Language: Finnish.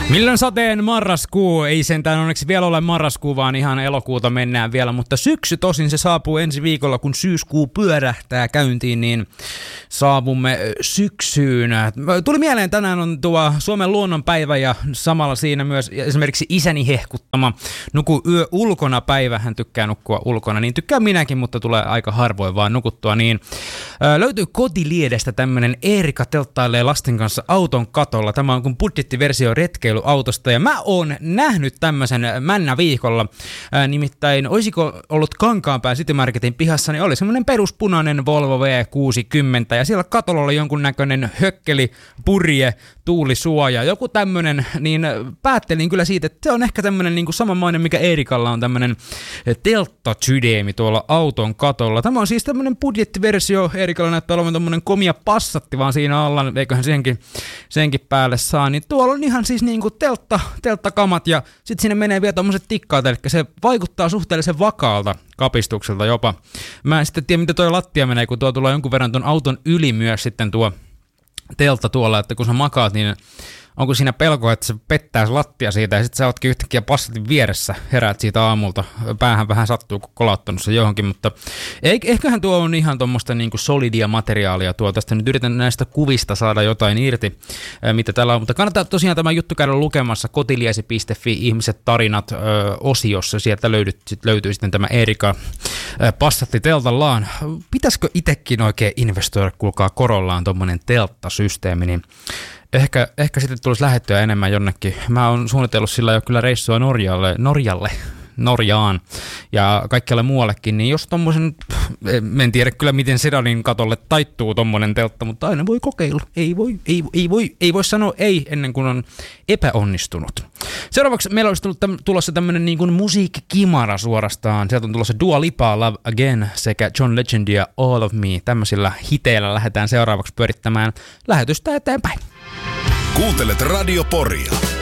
Milloin sateen marraskuu? Ei sentään onneksi vielä ole marraskuu, vaan ihan elokuuta mennään vielä, mutta syksy tosin se saapuu ensi viikolla, kun syyskuu pyörähtää käyntiin, niin saavumme syksyyn. Tuli mieleen, tänään on tuo Suomen luonnonpäivä ja samalla siinä myös esimerkiksi isäni hehkuttama nuku yö ulkona päivä. Hän tykkää nukkua ulkona, niin tykkää minäkin, mutta tulee aika harvoin vaan nukuttua. Niin löytyy Kotiliedestä tämmönen Eerika telttailee lasten kanssa auton katolla. Tämä on kuin budjettiversio retkeilyautosta ja mä oon nähnyt tämmöisen männä viikolla. Nimittäin olisiko ollut Kankaanpään City Marketin pihassa, niin oli semmoinen peruspunainen Volvo V60 ja siellä katolla oli jonkunnäköinen hökkeli, purje, tuulisuoja, joku tämmönen, niin päättelin kyllä siitä, että se on ehkä tämmönen niin kuin samanmainen, mikä Eerikalla on tämmönen telttasydeemi tuolla auton katolla. Tämä on siis tämmönen budjettiversio, Eerikalla näyttää olevan tämmönen komia Passatti vaan siinä alla, eiköhän senkin päälle saa, niin tuolla on ihan siis niinku telttakamat ja sit sinne menee vielä tommoset tikkaat, eli se vaikuttaa suhteellisen vakaalta kapistukselta jopa. Mä en sitten tiedä, mitä toi lattia menee, kun tuo tulee jonkun verran ton auton yli myös sitten tuo teltta tuolla, että kun sä makaat, niin onko siinä pelkoa, että se pettää lattia siitä ja sitten sä ootkin yhtäkkiä Passatin vieressä, heräät siitä aamulta, päähän vähän sattuu, kun kolauttanut se johonkin, mutta eiköhän tuo on ihan tuommoista niinku solidia materiaalia tuo, tästä nyt yritän näistä kuvista saada jotain irti, mitä täällä on, mutta kannattaa tosiaan tämä juttu käydä lukemassa kotiliesi.fi ihmiset tarinat osiossa, sieltä löytyy sitten tämä Eerika Passatti teltallaan. Pitäisikö itsekin oikein investoida, kuulkaa korollaan tuommoinen telttasysteemi, niin Ehkä sitten tulisi lähettyä enemmän jonnekin. Mä oon suunnitellut sillä jo kyllä reissua Norjaan ja kaikkialle muuallekin, niin jos tommosen, en tiedä kyllä miten sedanin katolle taittuu tommonen teltta, mutta aina voi kokeilla. Ei voi sanoa ei ennen kuin on epäonnistunut. Seuraavaksi meillä olisi tulossa tämmönen niin kuin musiikkikimara suorastaan. Sieltä on tulossa Dua Lipa, Love Again sekä John Legendia All of Me. Tämmöisillä hiteillä lähdetään seuraavaksi pyörittämään lähetystä eteenpäin. Kuuntelet Radio Poria.